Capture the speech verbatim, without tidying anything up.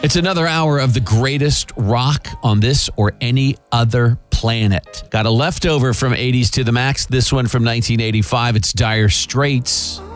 It's another hour of the greatest rock on this or any other planet. Got a leftover from eighties to the max. This one from nineteen eighty-five. It's Dire Straits.